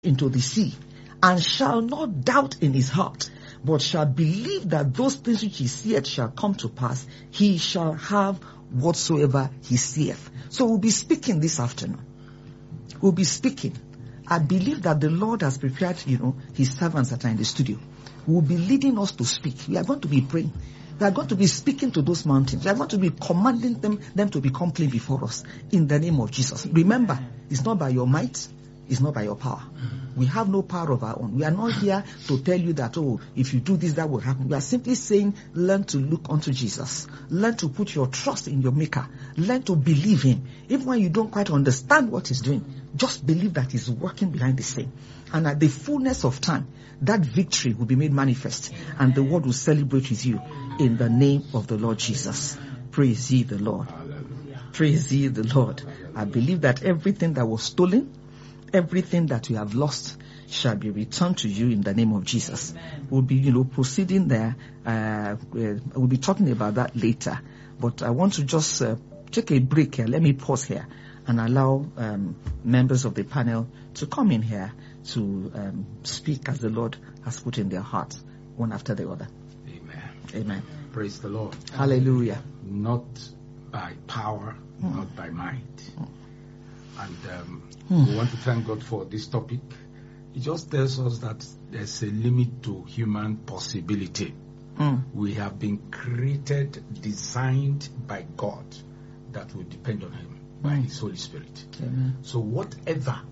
into the sea, and shall not doubt in his heart, but shall believe that those things which he seeth shall come to pass, he shall have whatsoever he seeth. So we'll be speaking this afternoon. We'll be speaking. I believe that the Lord has prepared, his servants that are in the studio. Will be leading us to speak. We are going to be praying. We are going to be speaking to those mountains. We are going to be commanding them to become plain before us in the name of Jesus. Remember, it's not by your might, it's not by your power. We have no power of our own. We are not here to tell you that, if you do this, that will happen. We are simply saying, learn to look unto Jesus. Learn to put your trust in your Maker. Learn to believe Him. Even when you don't quite understand what He's doing, just believe that He's working behind the scene. And at the fullness of time, that victory will be made manifest, and the world will celebrate with you in the name of the Lord Jesus. Praise ye the Lord. Praise ye the Lord. I believe that everything that was stolen, everything that you have lost, shall be returned to you in the name of Jesus. We'll be, proceeding there. We'll be talking about that later. But I want to just take a break here. Let me pause here and allow members of the panel to come in here to speak as the Lord has put in their hearts, one after the other. Amen. Amen. Praise the Lord. Hallelujah. Not by power, not by might. And we want to thank God for this topic. It just tells us that there's a limit to human possibility. We have been created, designed by God, that will depend on Him, by His Holy Spirit. Amen. So whatever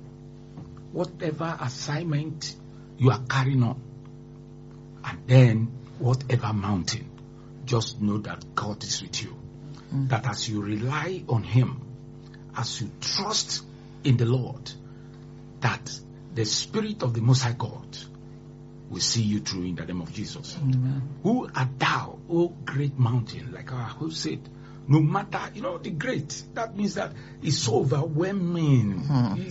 assignment you are carrying on, and then whatever mountain, just know that God is with you. That as you rely on Him, as you trust in the Lord, that the Spirit of the Most High God will see you through in the name of Jesus. Amen. Who art thou, O great mountain? Like our host said, no matter, the great, that means that it's so overwhelming.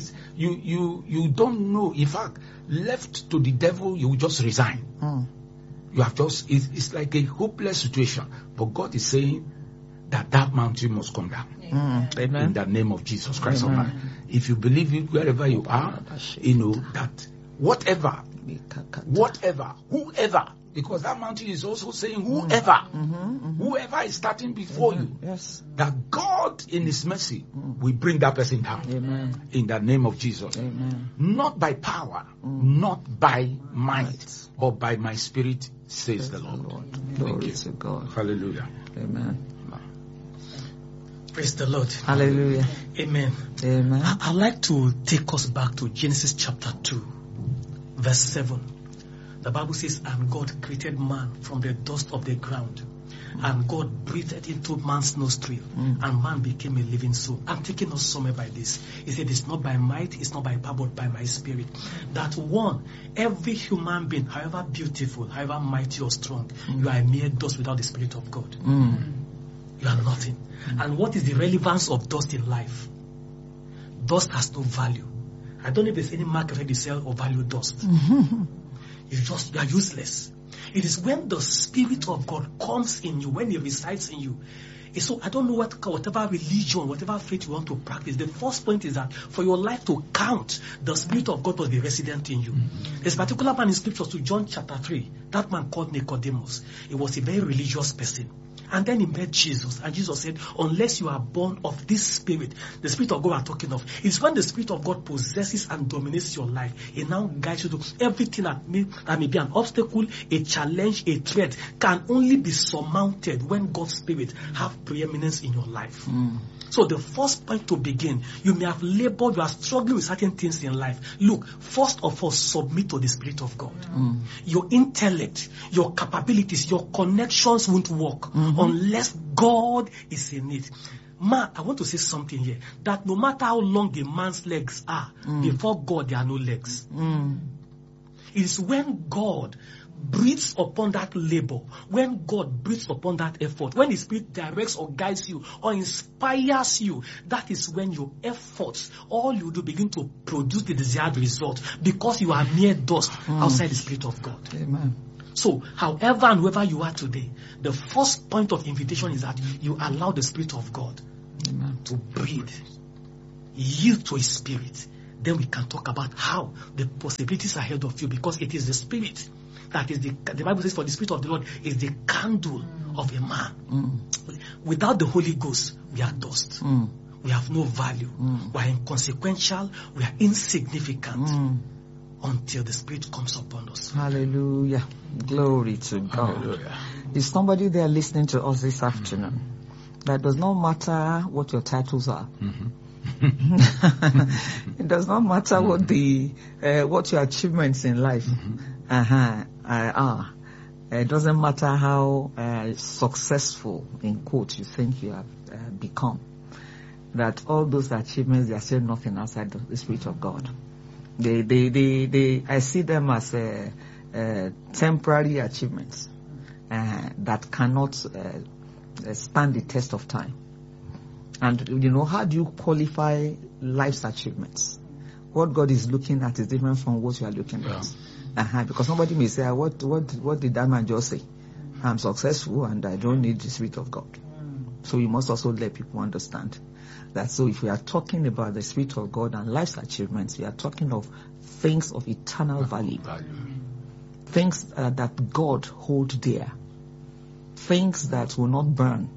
You don't know. In fact, left to the devil, you will just resign. You have it's like a hopeless situation. But God is saying that mountain must come down. Amen. In the name of Jesus Christ Almighty. If you believe it wherever you are, that whatever, whoever, because that mountain is also saying whoever is starting before you, yes, that God in His mercy will bring that person down. Amen. In the name of Jesus. Amen. Not by power, not by might, but by my Spirit, says the Lord. Glory to God. Hallelujah. Amen. Praise the Lord. Hallelujah. Amen. Amen. I'd like to take us back to Genesis chapter 2, verse 7. The Bible says, and God created man from the dust of the ground. And God breathed into man's nostril, and man became a living soul. I'm taking us somewhere by this. He said, it's not by might, it's not by power, but by my Spirit. That one, every human being, however beautiful, however mighty or strong, you are a mere dust without the Spirit of God. You are nothing. And what is the relevance of dust in life? Dust has no value. I don't know if there's any market ready to sell or value dust. You are useless. It is when the Spirit of God comes in you, when He resides in you. So I don't know whatever religion, whatever faith you want to practice. The first point is that for your life to count, the Spirit of God must be resident in you. There's a particular man in Scripture, to John chapter 3, that man called Nicodemus. He was a very religious person. And then he met Jesus, and Jesus said, unless you are born of this Spirit, the Spirit of God we are talking of, it's when the Spirit of God possesses and dominates your life. It now guides you to everything that may be an obstacle, a challenge, a threat, can only be surmounted when God's Spirit have preeminence in your life. So the first point to begin, you may have labored, you are struggling with certain things in life. Look, first of all, submit to the Spirit of God. Your intellect, your capabilities, your connections won't work unless God is in it. Man, I want to say something here, that no matter how long a man's legs are, before God there are no legs. It is when God breathes upon that labor, when God breathes upon that effort, when His Spirit directs or guides you or inspires you, that is when your efforts, all you do, begin to produce the desired result, because you are mere dust outside the Spirit of God. Amen. So, however and whoever you are today, the first point of invitation is that you allow the Spirit of God to breathe, yield to His Spirit, then we can talk about how the possibilities ahead of you, because it is the Spirit that is the Bible says, for the Spirit of the Lord is the candle of a man. Without the Holy Ghost, we are dust. We have no value. We are inconsequential. We are insignificant until the Spirit comes upon us. Hallelujah. Glory to God. Hallelujah. Is somebody there listening to us this afternoon? That does not matter what your titles are. It does not matter what your achievements in life are. It doesn't matter how successful, in quotes, you think you have become. That all those achievements, they are still nothing outside the Spirit of God. I see them as temporary achievements that cannot stand the test of time. And how do you qualify life's achievements? What God is looking at is different from what you are looking at. Because somebody may say, what did that man just say? I'm successful and I don't need the Spirit of God. So you must also let people understand that. So if we are talking about the Spirit of God and life's achievements, we are talking of things of eternal value. Things that God holds dear. Things that will not burn.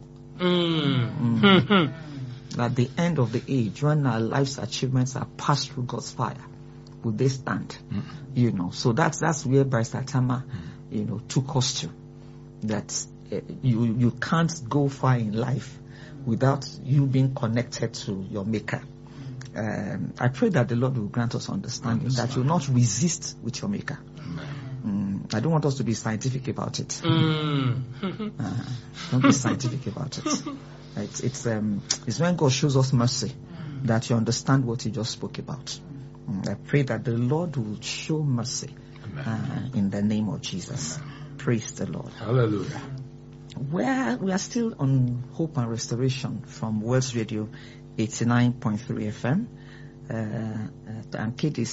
At the end of the age, when our life's achievements are passed through God's fire, will they stand? So that's where Barrister Tama, took us to. That you can't go far in life without you being connected to your Maker. I pray that the Lord will grant us understanding that you will not resist with your Maker. I don't want us to be scientific about it. Don't be scientific about it. It's when God shows us mercy that you understand what He just spoke about. I pray that the Lord will show mercy in the name of Jesus. Praise the Lord. Hallelujah. We are still on Hope and Restoration from World's Radio 89.3 FM. And Katie,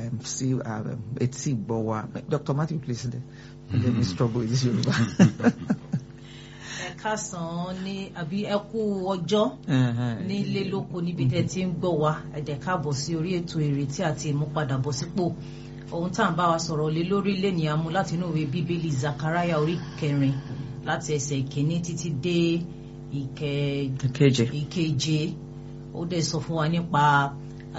Dr. Matthew, please let me struggle with this Yoruba. Kásán ní àbí ẹkú ọjọ́ nílé lóko níbi tẹ́ ti ń gbọ́ wa ẹ jẹ́ káàbọ̀ sí orí ètò ìrètí àti ìmúpadàbọ̀sípò. Ohun tá à ń bá wa sọ̀rọ̀ lé lórí lé ní amú láti inú ìwé Bíbélì Zakaraya orí 4 láti ẹsẹ̀ 1 títí dé ìkeje. Ó dẹ̀ sọ fún wa nípa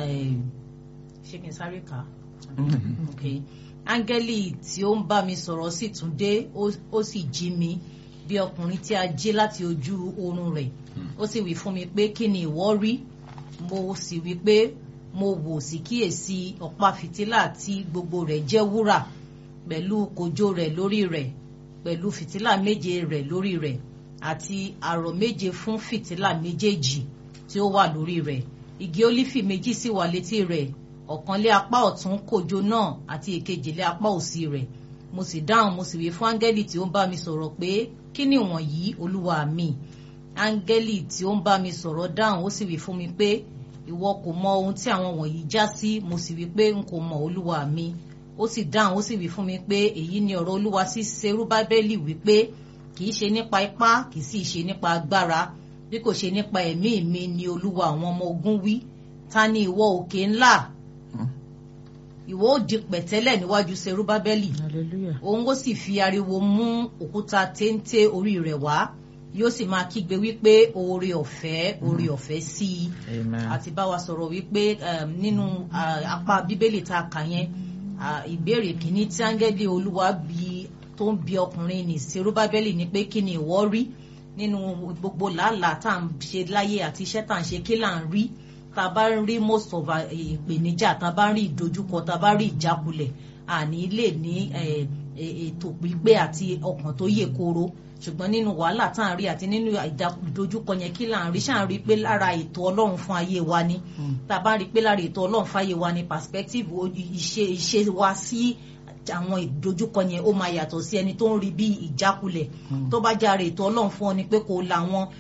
ṣé kí n sáré kà? Okay. Áńgẹ́lì tí ó ń bá mi sọ̀rọ̀ sì tún dé, ó sì jí mi bí ọkùnrin tí a jí láti ojú oorun rẹ̀. Ó sì wí fún mi pé kí ni ìwọ rí? Mo sì wí pé mo wò sí kíyèsí ọ̀pá fìtílà tí gbogbo rẹ̀ jẹ́ wúrà, pẹ̀lú kòjó rẹ̀ lórí rẹ̀, pẹ̀lú fìtílà 7 rẹ̀ lórí rẹ̀, àti àrọ̀ 7 fún fìtílà méjèèjì tí ó wà lórí rẹ̀. Igi ólífì 2 sì wà létí rẹ̀, ọ̀kan lé apá ọ̀tún kòjó náà àti èkejì lé apá òsì rẹ̀. Mo sì dáhùn, mo sì wí fún áńgẹ́lì tí ó ń bá mi sọ̀rọ̀ pé kí ni wọ̀nyí, Olúwa mi? Áńgẹ́lì tí ó ń bá mi sọ̀rọ̀ dáhùn, ó sì wí fún mi pé ìwọ kò mọ ohun tí àwọn wọ̀nyí já sí. Mo sì wí pé n kò mọ̀, Olúwa mi. Ó sì dáhùn, ó sì wí fún mi pé èyí ni ọ̀rọ̀ Olúwa sí Serubábẹ́lì wípé kì í ṣe nípa ipá, kì í sì ṣe nípa agbára, bí kò ṣe nípa ẹ̀mí mi ni Olúwa àwọn ọmọ ogun wí. Ta ni ìwọ òkè ńlá? Ìwọ ó di pẹ̀tẹ́lẹ̀ níwájú Serubábẹ́lì. Òun ó sì fi ariwo mú òkúta téńté orí rẹ̀ wá, yóò sì máa kígbe wípé oore ọ̀fẹ́ sí i. Àti bá wa sọ̀rọ̀ wípé nínú apá Bíbélì tá a kà yẹn, ìbéèrè kìíní tí áńgẹ́lì Olúwa tó ń bi ọkùnrin ní Serubábẹ́lì ni pé kí ni ìwọ rí? Nínú gbogbo làálàá tá à ń ṣe láyé àti iṣẹ́ tá à ń ṣe, kí là ń rí? Tá a bá ń rí most of ìpèníjà, tá a bá ń rí ìdojúkọ, tá a bá rí ìjákulẹ̀, àní lè ní ètò pípé àti ọkàn tó yè kooro. Ṣùgbọ́n nínú wàhálà tá à ń rí àti nínú ìdojúkọ yẹn, kí là ń rí? Ṣáà ń rí pé lára ètò Ọlọ́run fún ayé wa ni. Tá a bá rí pé lára ètò Ọlọ́run fún ayé wa ni, perspective ìṣe wa sí àwọn ìdojúkọ yẹn ó máa yàtọ̀ sí ẹni tó ń rí bí ìjákulẹ̀. Tó bá járe ètò Ọlọ́run fún ọ ni pé kò la àwọn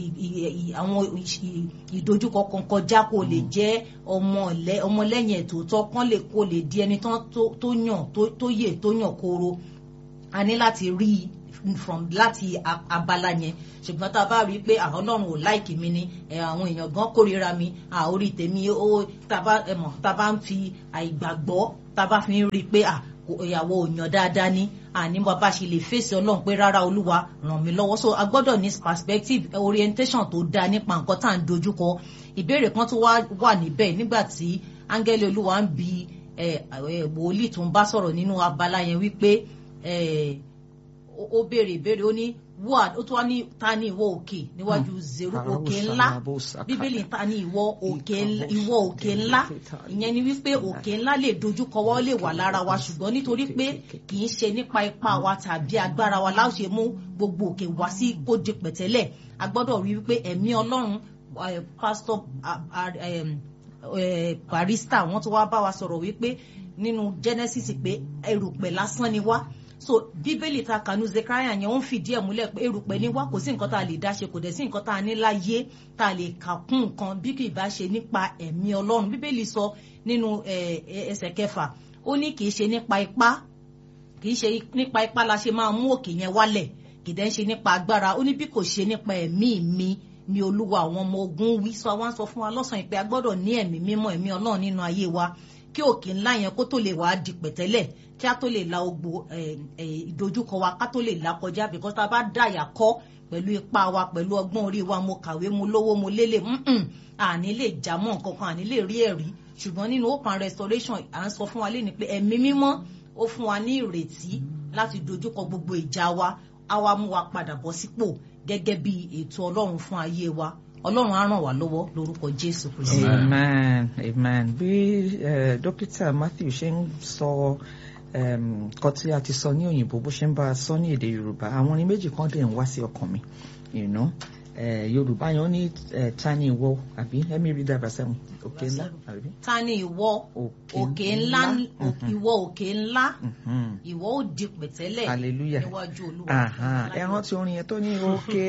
ìdojúkọ kan kọjá, kò lè jẹ́ ọmọlẹ́yìn ẹ̀tòótọ́, kò lè di ẹni tó yàn tó yè tó yàn kooro. A ní láti rí from láti abala yẹn ṣùgbọ́n tá a bá rí i pé Ọlọ́run ò láìkì mi ni àwọn èèyàn gan kórìíra mi orí tèmi ó tá a bá ń fi àìgbàgbọ́ tá a bá fi ń rí i pé ìyàwó òyàn dáadáa ní àní bàbá ṣe lè fèsì Ọlọ́run pé rárá Olúwa ràn mí lọ́wọ́ so a gbọ́dọ̀ ní perspective orientation tó dáa nípa nǹkan tá à ń dojúkọ. Ìbéèrè kan tó wà níbẹ̀ nígbà tí áńgẹ́lì Olúwa ń bi wòlíì tó ń bá sọ̀rọ̀ nínú abala yẹn wípé ó béèrè ìbéèrè ó ní ó tún wá ní ta ni ìwọ òkè níwájú zero òkè ńlá Bíbélì ta ni ìwọ òkè ńlá ìyẹn ni wípé òkè ńlá lè dojúkọ wọ́n lè wà lára wa ṣùgbọ́n nítorí pé kì í ṣe nípa ipá wa tàbí agbára wa láò ṣe mú gbogbo òkè wá sí kó di pẹ̀tẹ́lẹ̀ a gbọ́dọ̀ rí wípé ẹ̀mí Ọlọ́run Pastor Barrister wọ́n tún wá bá wa sọ̀rọ̀ wípé nínú Genesis pé erùpẹ̀ lásán ni wá so Bíbélì ta kànú Zechariah yẹn ó ń fìdí ẹ̀ múlẹ̀ pé erùpẹ̀ ni wá kò sí nǹkan tá a lè dá ṣe kò dẹ̀ sí nǹkan tá a ní láyé tá a lè kà kún nǹkan bí kì í bá ṣe nípa ẹ̀mí Ọlọ́run. Bíbélì sọ nínú ẹsẹ̀ 6 ó ní kì í ṣe nípa ipá la ṣe máa mú òkè yẹn wálẹ̀ kì í dẹ̀ ṣe nípa agbára ó ní bí kò ṣe nípa ẹ̀mí mi ni Olúwa àwọn ọmọ ogun wí. sọ àwọn sọ fún wa lọ́sàn-án pé a gbọ́dọ̀ ní ẹ̀mí mímọ́ ẹ̀mí Ọlọ́run nínú ayé wa kí òkè ńlá yẹn kó tó lè wá di pẹ̀tẹ́lẹ̀ kí a tó lè la ogbó ìdojúkọ wa ká tó lè la kọjá because tá a bá dàyà kọ́ pẹ̀lú ipá wa pẹ̀lú ọgbọ́n orí wa mo kàwé mo lówó mo lélẹ̀ àní lè já mọ́ nǹkan kan àní lè rí ẹ̀rí ṣùgbọ́n nínú Hope and Restoration à ń sọ fún wa lẹ́ni pé ẹ̀mí mímọ́ ó fún wa ní ìrètí láti dojúkọ gbogbo ìjà wa á wá mú wa padà bọ́ sípò gẹ́gẹ́ bí ètò Ọlọ́run fún ayé wa. Ọlọ́run á ràn wá lọ́wọ́ lórúkọ Jésù Kristi. Amen. Bí dókítà Matthew ṣe ń sọ nǹkan tí a ti sọ ní òyìnbó bó ṣe ń bá a sọ ní èdè Yorùbá àwọn orin méjì kan dẹ̀ ń wá sí ọkàn mi Yorùbá yẹn ó ní ta ni ìwọ àbí let me read that verse 7 òkè ńlá àbí. ta ni ìwọ òkè ńlá ìwọ òkè ńlá ìwọ ó di pẹ̀tẹ́lẹ̀ níwájú Olúwa. ẹ rántí orin yẹn tó ní òkè